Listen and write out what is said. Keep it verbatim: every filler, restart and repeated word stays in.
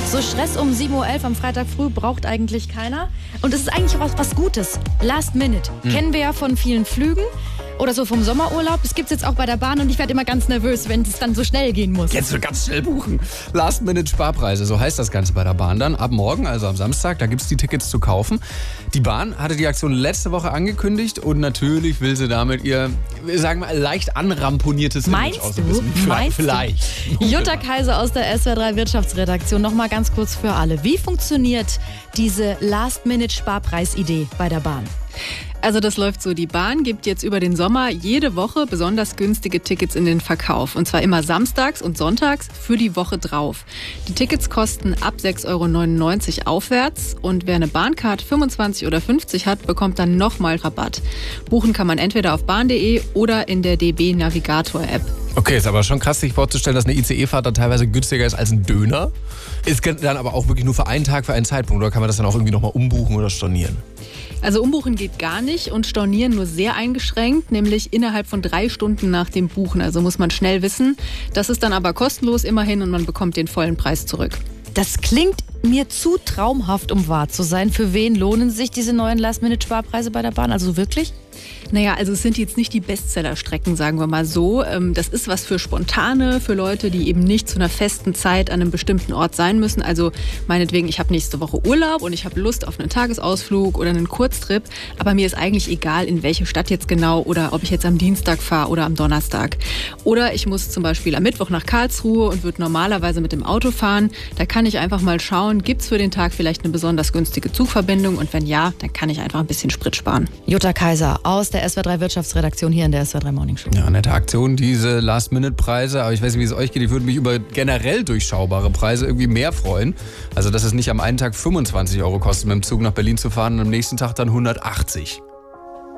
So Stress um sieben Uhr elf am Freitag früh braucht eigentlich keiner. Und es ist eigentlich was, was Gutes. Last Minute. Mhm. Kennen wir ja von vielen Flügen. Oder so vom Sommerurlaub. Das gibt's jetzt auch bei der Bahn und ich werde immer ganz nervös, wenn es dann so schnell gehen muss. Jetzt wird ganz schnell buchen. Last-Minute-Sparpreise, so heißt das Ganze bei der Bahn dann. Ab morgen, also am Samstag, da gibt's die Tickets zu kaufen. Die Bahn hatte die Aktion letzte Woche angekündigt und natürlich will sie damit ihr, sagen wir mal, leicht anramponiertes Image auswissen. Meinst Vielleicht. Du? Jutta Kaiser aus der S W R drei Wirtschaftsredaktion. Noch mal ganz kurz für alle. Wie funktioniert diese Last-Minute-Sparpreisidee bei der Bahn? Also das läuft so, die Bahn gibt jetzt über den Sommer jede Woche besonders günstige Tickets in den Verkauf. Und zwar immer samstags und sonntags für die Woche drauf. Die Tickets kosten ab sechs Euro neunundneunzig aufwärts. Und wer eine Bahncard fünfundzwanzig oder fünfzig hat, bekommt dann nochmal Rabatt. Buchen kann man entweder auf bahn punkt de oder in der D B Navigator App. Okay, ist aber schon krass, sich vorzustellen, dass eine I C E-Fahrt da teilweise günstiger ist als ein Döner. Ist dann aber auch wirklich nur für einen Tag, für einen Zeitpunkt. Oder kann man das dann auch irgendwie nochmal umbuchen oder stornieren? Also umbuchen geht gar nicht und stornieren nur sehr eingeschränkt, nämlich innerhalb von drei Stunden nach dem Buchen. Also muss man schnell wissen. Das ist dann aber kostenlos immerhin und man bekommt den vollen Preis zurück. Das klingt mir zu traumhaft, um wahr zu sein. Für wen lohnen sich diese neuen Last-Minute-Sparpreise bei der Bahn? Also wirklich? Naja, also es sind jetzt nicht die Bestsellerstrecken, sagen wir mal so. Das ist was für Spontane, für Leute, die eben nicht zu einer festen Zeit an einem bestimmten Ort sein müssen. Also meinetwegen, ich habe nächste Woche Urlaub und ich habe Lust auf einen Tagesausflug oder einen Kurztrip. Aber mir ist eigentlich egal, in welche Stadt jetzt genau oder ob ich jetzt am Dienstag fahre oder am Donnerstag. Oder ich muss zum Beispiel am Mittwoch nach Karlsruhe und würde normalerweise mit dem Auto fahren. Da kann ich einfach mal schauen, gibt es für den Tag vielleicht eine besonders günstige Zugverbindung? Und wenn ja, dann kann ich einfach ein bisschen Sprit sparen. Jutta Kaiser aus der S W R drei Wirtschaftsredaktion hier in der S W R drei Morning Show. Ja, nette Aktion, diese Last-Minute-Preise. Aber ich weiß nicht, wie es euch geht. Ich würde mich über generell durchschaubare Preise irgendwie mehr freuen. Also, dass es nicht am einen Tag fünfundzwanzig Euro kostet, mit dem Zug nach Berlin zu fahren und am nächsten Tag dann hundertachtzig.